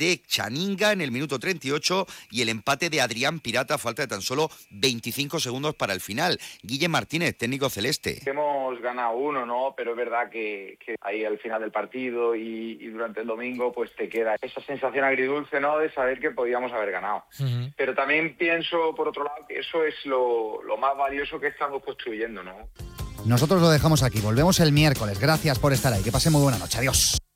de Chaninga en el minuto 38 y el empate de Adrián Pirata a falta de tan solo 25 segundos para el final. Guille Martínez, técnico celeste. Hemos ganado uno, ¿no? Pero es verdad que ahí al final del partido y durante el domingo pues te queda esa sensación agridulce, ¿no? De saber que podíamos haber ganado. Uh-huh. Pero también pienso, por otro lado, que eso es lo más valioso que estamos construyendo, ¿no? Nosotros lo dejamos aquí. Volvemos el miércoles. Gracias por estar ahí. Que pasen muy buena noche. Adiós.